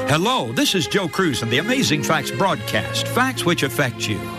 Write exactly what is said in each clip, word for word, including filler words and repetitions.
Hello, this is Joe Cruz and the Amazing Facts broadcast, facts which affect you.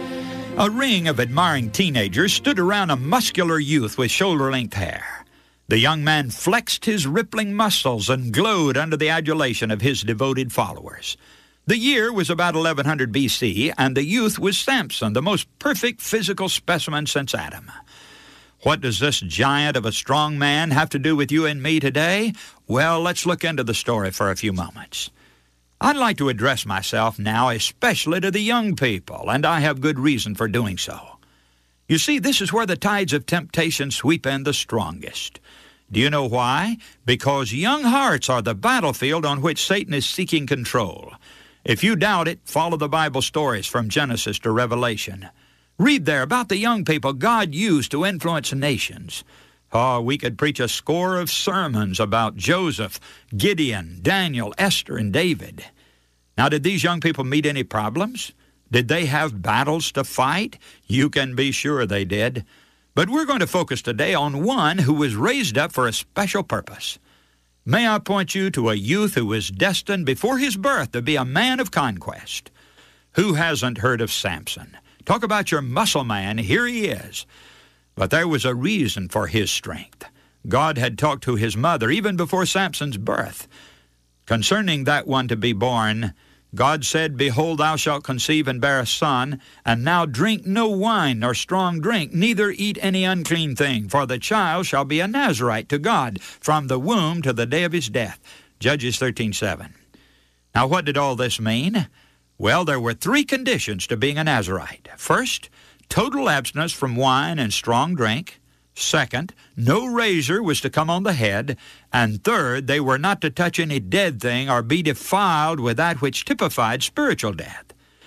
A ring of admiring teenagers stood around a muscular youth with shoulder-length hair. The young man flexed his rippling muscles and glowed under the adulation of his devoted followers. The year was about eleven hundred B C, and the youth was Samson, the most perfect physical specimen since Adam. What does this giant of a strong man have to do with you and me today? Well, let's look into the story for a few moments. I'd like to address myself now especially to the young people, and I have good reason for doing so. You see, this is where the tides of temptation sweep in the strongest. Do you know why? Because young hearts are the battlefield on which Satan is seeking control. If you doubt it, follow the Bible stories from Genesis to Revelation. Read there about the young people God used to influence nations. Oh, we could preach a score of sermons about Joseph, Gideon, Daniel, Esther, and David. Now, did these young people meet any problems? Did they have battles to fight? You can be sure they did. But we're going to focus today on one who was raised up for a special purpose. May I point you to a youth who was destined before his birth to be a man of conquest. Who hasn't heard of Samson? Talk about your muscle man, here he is. But there was a reason for his strength. God had talked to his mother even before Samson's birth. Concerning that one to be born, God said, "Behold, thou shalt conceive and bear a son, and now drink no wine nor strong drink, neither eat any unclean thing, for the child shall be a Nazarite to God from the womb to the day of his death." Judges thirteen seven. Now, what did all this mean? Well, there were three conditions to being a Nazarite. First, total abstinence from wine and strong drink. Second, no razor was to come on the head. And third, they were not to touch any dead thing or be defiled with that which typified spiritual death.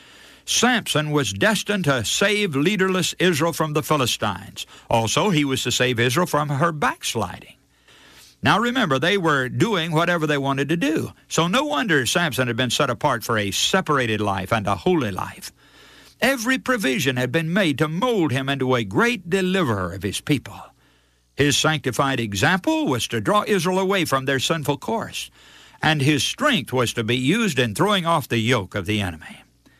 Samson was destined to save leaderless Israel from the Philistines. Also, he was to save Israel from her backsliding. Now remember, they were doing whatever they wanted to do. So no wonder Samson had been set apart for a separated life and a holy life. Every provision had been made to mold him into a great deliverer of his people. His sanctified example was to draw Israel away from their sinful course, and his strength was to be used in throwing off the yoke of the enemy.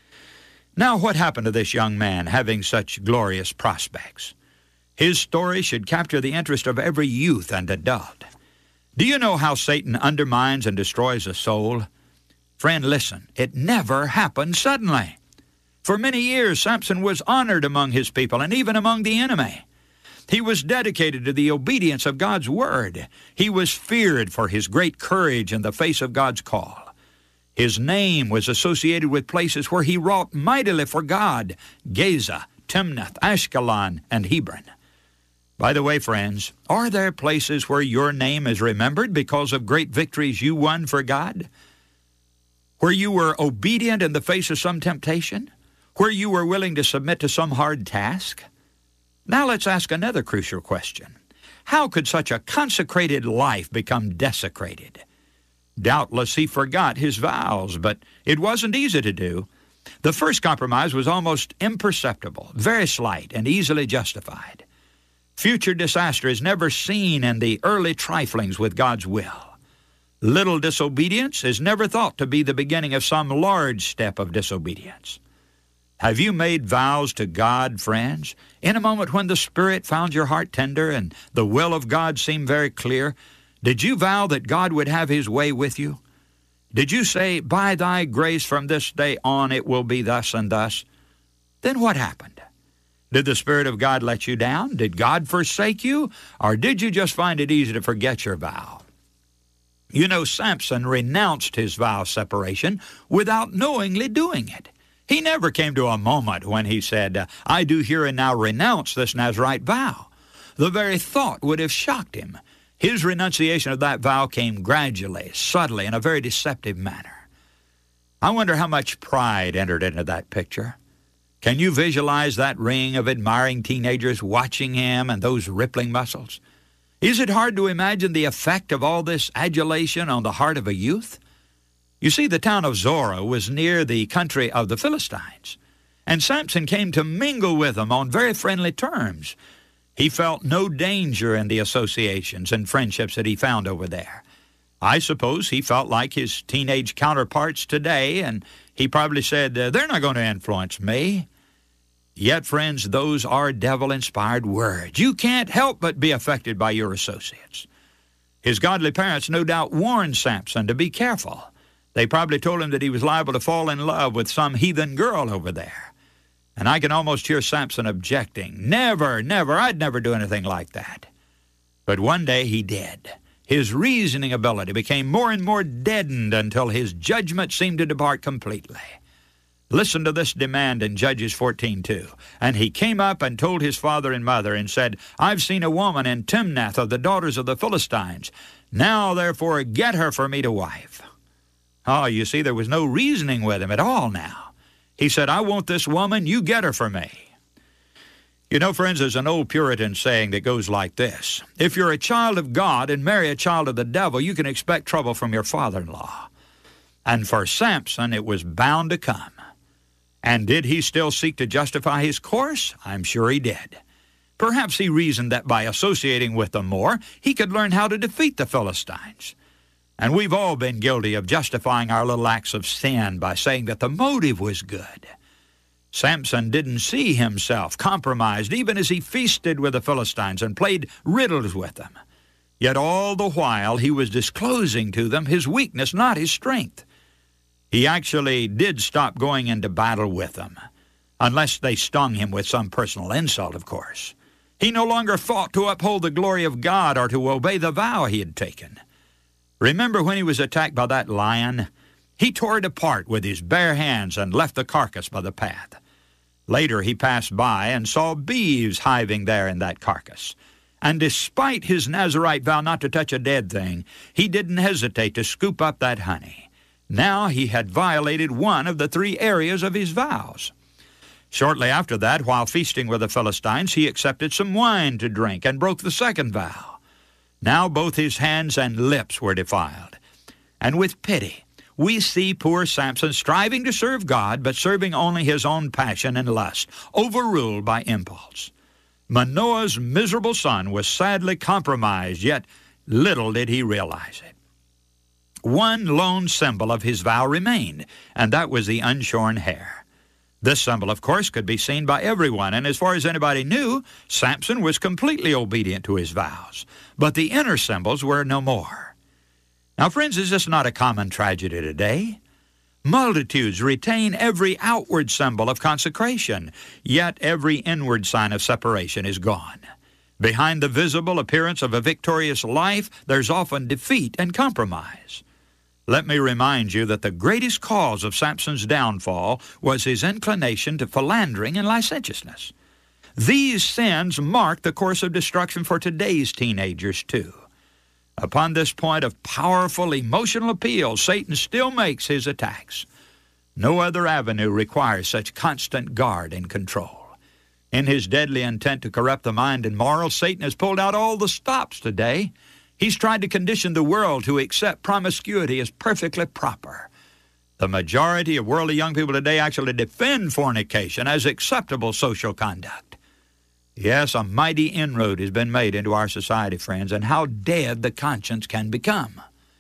Now what happened to this young man having such glorious prospects? His story should capture the interest of every youth and adult. Do you know how Satan undermines and destroys a soul? Friend, listen, it never happened suddenly. For many years, Samson was honored among his people and even among the enemy. He was dedicated to the obedience of God's word. He was feared for his great courage in the face of God's call. His name was associated with places where he wrought mightily for God: Gaza, Timnath, Ashkelon, and Hebron. By the way, friends, are there places where your name is remembered because of great victories you won for God? Where you were obedient in the face of some temptation? Where you were willing to submit to some hard task? Now let's ask another crucial question. How could such a consecrated life become desecrated? Doubtless he forgot his vows, but it wasn't easy to do. The first compromise was almost imperceptible, very slight, and easily justified. Future disaster is never seen in the early triflings with God's will. Little disobedience is never thought to be the beginning of some large step of disobedience. Have you made vows to God, friends, in a moment when the Spirit found your heart tender and the will of God seemed very clear? Did you vow that God would have his way with you? Did you say, "By thy grace from this day on it will be thus and thus"? Then what happened? Did the Spirit of God let you down? Did God forsake you? Or did you just find it easy to forget your vow? You know, Samson renounced his vow of separation without knowingly doing it. He never came to a moment when he said, "I do here and now renounce this Nazirite vow." The very thought would have shocked him. His renunciation of that vow came gradually, subtly, in a very deceptive manner. I wonder how much pride entered into that picture. Can you visualize that ring of admiring teenagers watching him and those rippling muscles? Is it hard to imagine the effect of all this adulation on the heart of a youth? You see, the town of Zorah was near the country of the Philistines, and Samson came to mingle with them on very friendly terms. He felt no danger in the associations and friendships that he found over there. I suppose he felt like his teenage counterparts today, and he probably said, uh, they're not going to influence me. Yet, friends, those are devil-inspired words. You can't help but be affected by your associates. His godly parents no doubt warned Samson to be careful. They probably told him that he was liable to fall in love with some heathen girl over there. And I can almost hear Samson objecting. Never, never, I'd never do anything like that. But one day he did. His reasoning ability became more and more deadened until his judgment seemed to depart completely. Listen to this demand in Judges fourteen two. And he came up and told his father and mother and said, I've seen a woman in Timnath of the daughters of the Philistines. Now, therefore, get her for me to wife. Oh, you see, there was no reasoning with him at all now. He said, I want this woman, you get her for me. You know, friends, there's an old Puritan saying that goes like this. If you're a child of God and marry a child of the devil, you can expect trouble from your father-in-law. And for Samson, it was bound to come. And did he still seek to justify his course? I'm sure he did. Perhaps he reasoned that by associating with them more, he could learn how to defeat the Philistines. And we've all been guilty of justifying our little acts of sin by saying that the motive was good. Samson didn't see himself compromised even as he feasted with the Philistines and played riddles with them. Yet all the while he was disclosing to them his weakness, not his strength. He actually did stop going into battle with them, unless they stung him with some personal insult, of course. He no longer fought to uphold the glory of God or to obey the vow he had taken. Remember when he was attacked by that lion? He tore it apart with his bare hands and left the carcass by the path. Later he passed by and saw bees hiving there in that carcass. And despite his Nazirite vow not to touch a dead thing, he didn't hesitate to scoop up that honey. Now he had violated one of the three areas of his vows. Shortly after that, while feasting with the Philistines, he accepted some wine to drink and broke the second vow. Now both his hands and lips were defiled. And with pity, we see poor Samson striving to serve God, but serving only his own passion and lust, overruled by impulse. Manoah's miserable son was sadly compromised, yet little did he realize it. One lone symbol of his vow remained, and that was the unshorn hair. This symbol, of course, could be seen by everyone, and as far as anybody knew, Samson was completely obedient to his vows. But the inner symbols were no more. Now, friends, is this not a common tragedy today? Multitudes retain every outward symbol of consecration, yet every inward sign of separation is gone. Behind the visible appearance of a victorious life, there's often defeat and compromise. Let me remind you that the greatest cause of Samson's downfall was his inclination to philandering and licentiousness. These sins mark the course of destruction for today's teenagers, too. Upon this point of powerful emotional appeal, Satan still makes his attacks. No other avenue requires such constant guard and control. In his deadly intent to corrupt the mind and morals, Satan has pulled out all the stops today. He's tried to condition the world to accept promiscuity as perfectly proper. The majority of worldly young people today actually defend fornication as acceptable social conduct. Yes, a mighty inroad has been made into our society, friends, and how dead the conscience can become.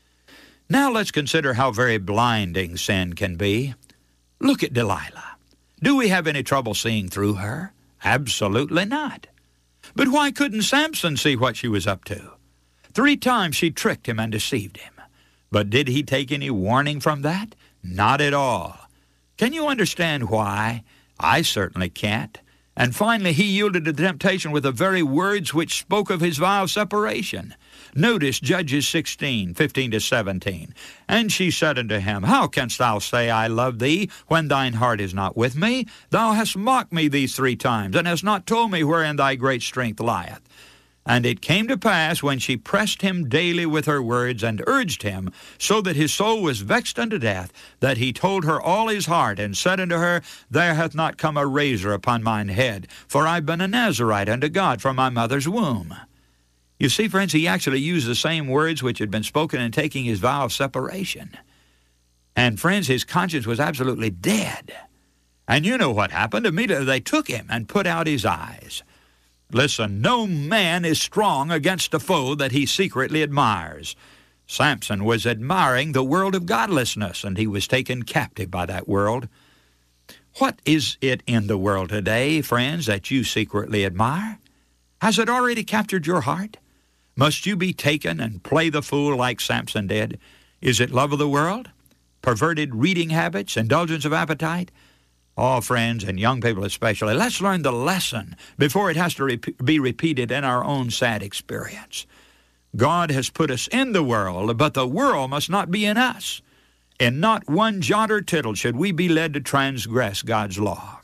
Now let's consider how very blinding sin can be. Look at Delilah. Do we have any trouble seeing through her? Absolutely not. But why couldn't Samson see what she was up to? Three times she tricked him and deceived him. But did he take any warning from that? Not at all. Can you understand why? I certainly can't. And finally, he yielded to the temptation with the very words which spoke of his vow of separation. Notice Judges sixteen, fifteen to seventeen. And she said unto him, How canst thou say, I love thee, when thine heart is not with me? Thou hast mocked me these three times, and hast not told me wherein thy great strength lieth. And it came to pass, when she pressed him daily with her words, and urged him, so that his soul was vexed unto death, that he told her all his heart, and said unto her, There hath not come a razor upon mine head, for I've been a Nazirite unto God from my mother's womb. You see, friends, he actually used the same words which had been spoken in taking his vow of separation. And, friends, his conscience was absolutely dead. And you know what happened. Immediately they took him and put out his eyes. Listen, no man is strong against a foe that he secretly admires. Samson was admiring the world of godlessness, and he was taken captive by that world. What is it in the world today, friends, that you secretly admire? Has it already captured your heart? Must you be taken and play the fool like Samson did? Is it love of the world? Perverted reading habits? Indulgence of appetite? Oh, friends, and young people especially, let's learn the lesson before it has to rep- be repeated in our own sad experience. God has put us in the world, but the world must not be in us. In not one jot or tittle should we be led to transgress God's law.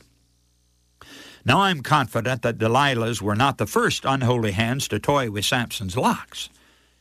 Now I'm confident that Delilah's were not the first unholy hands to toy with Samson's locks.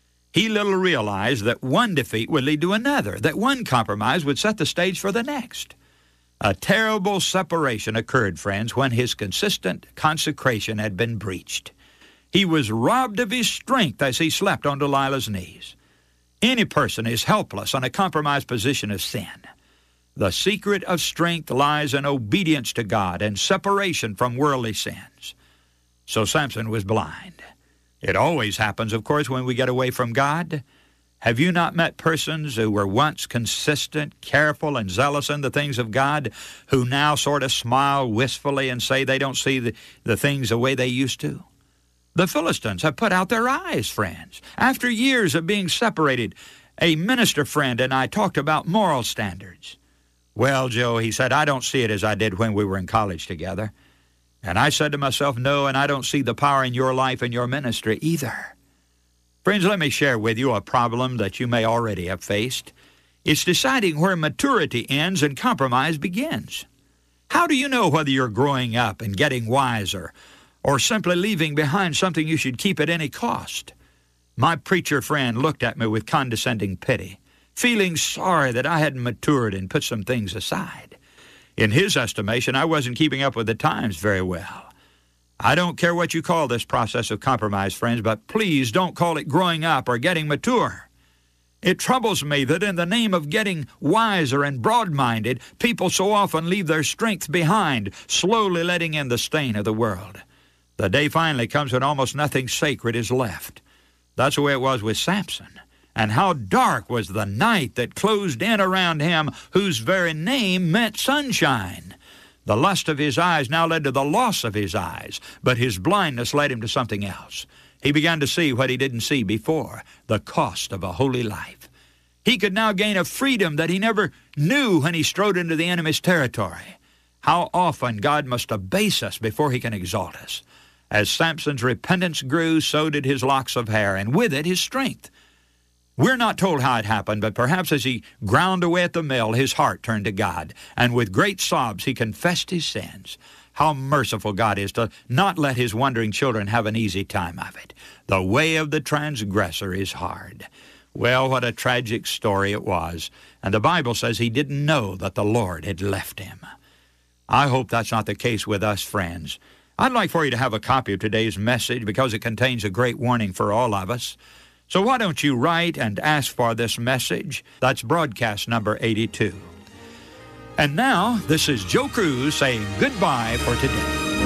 He little realized that one defeat would lead to another, that one compromise would set the stage for the next. A terrible separation occurred, friends, when his consistent consecration had been breached. He was robbed of his strength as he slept on Delilah's knees. Any person is helpless in a compromised position of sin. The secret of strength lies in obedience to God and separation from worldly sins. So Samson was blind. It always happens, of course, when we get away from God. Have you not met persons who were once consistent, careful, and zealous in the things of God, who now sort of smile wistfully and say they don't see the, the things the way they used to? The Philistines have put out their eyes, friends. After years of being separated, a minister friend and I talked about moral standards. Well, Joe, he said, I don't see it as I did when we were in college together. And I said to myself, no, and I don't see the power in your life and your ministry either. Friends, let me share with you a problem that you may already have faced. It's deciding where maturity ends and compromise begins. How do you know whether you're growing up and getting wiser, or simply leaving behind something you should keep at any cost? My preacher friend looked at me with condescending pity, feeling sorry that I hadn't matured and put some things aside. In his estimation, I wasn't keeping up with the times very well. I don't care what you call this process of compromise, friends, but please don't call it growing up or getting mature. It troubles me that in the name of getting wiser and broad-minded, people so often leave their strength behind, slowly letting in the stain of the world. The day finally comes when almost nothing sacred is left. That's the way it was with Samson. And how dark was the night that closed in around him, whose very name meant sunshine. The lust of his eyes now led to the loss of his eyes, but his blindness led him to something else. He began to see what he didn't see before, the cost of a holy life. He could now gain a freedom that he never knew when he strode into the enemy's territory. How often God must abase us before he can exalt us. As Samson's repentance grew, so did his locks of hair, and with it his strength. We're not told how it happened, but perhaps as he ground away at the mill, his heart turned to God, and with great sobs he confessed his sins. How merciful God is to not let his wandering children have an easy time of it. The way of the transgressor is hard. Well, what a tragic story it was, and the Bible says he didn't know that the Lord had left him. I hope that's not the case with us, friends. I'd like for you to have a copy of today's message because it contains a great warning for all of us. So why don't you write and ask for this message? That's broadcast number eighty-two. And now, this is Joe Cruz saying goodbye for today.